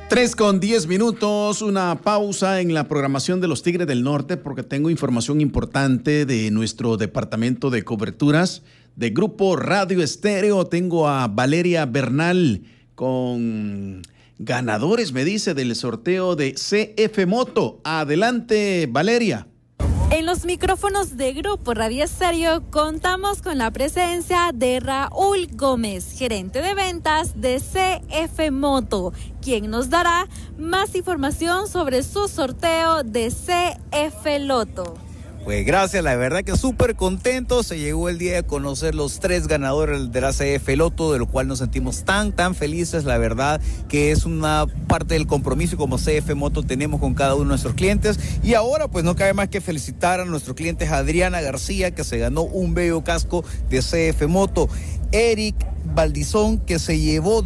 3:10, una pausa en la programación de los Tigres del Norte porque tengo información importante de nuestro departamento de coberturas de Grupo Radio Estéreo. Tengo a Valeria Bernal con ganadores, me dice, del sorteo de CF Moto. Adelante, Valeria. En los micrófonos de Grupo Radio Estéreo contamos con la presencia de Raúl Gómez, gerente de ventas de CF Moto, quien nos dará más información sobre su sorteo de CF Loto. Pues gracias, la verdad que súper contento. Se llegó el día de conocer los 3 ganadores de la CF Loto, de lo cual nos sentimos tan felices. La verdad que es una parte del compromiso que como CF Moto tenemos con cada uno de nuestros clientes. Y ahora pues no cabe más que felicitar a nuestros clientes: Adriana García, que se ganó un bello casco de CF Moto; Eric Valdizón, que se llevó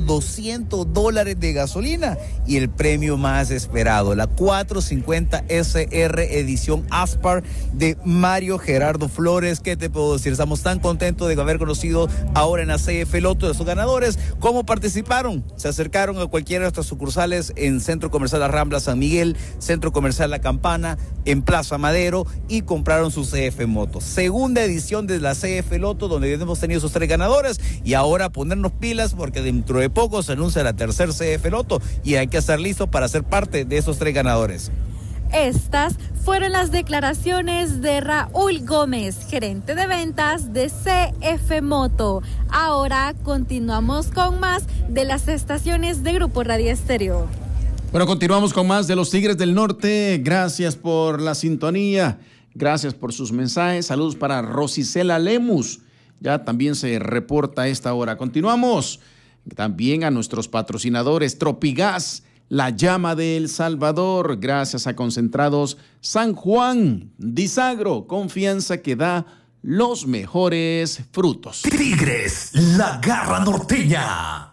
$200 de gasolina; y el premio más esperado, la 450 SR edición Aspar de Mario Gerardo Flores. ¿Qué te puedo decir? Estamos tan contentos de haber conocido ahora en la CF Loto de sus ganadores. ¿Cómo participaron? Se acercaron a cualquiera de nuestras sucursales en Centro Comercial La Rambla San Miguel, Centro Comercial La Campana, en Plaza Madero, y compraron su CF Moto. Segunda edición de la CF Loto, donde hemos tenido esos 3 ganadores, y ahora ponernos pilas porque dentro de poco se anuncia la tercera CF Loto y hay que estar listos para ser parte de esos 3 ganadores. Estas fueron las declaraciones de Raúl Gómez, gerente de ventas de CF Moto. Ahora continuamos con más de las estaciones de Grupo Radio Estéreo. Bueno, continuamos con más de los Tigres del Norte. Gracias por la sintonía, gracias por sus mensajes. Saludos para Rosicela Lemus. Ya también se reporta a esta hora. Continuamos también a nuestros patrocinadores: Tropigas, la llama de El Salvador. Gracias a Concentrados San Juan, Disagro, confianza que da los mejores frutos. Tigres, la garra norteña.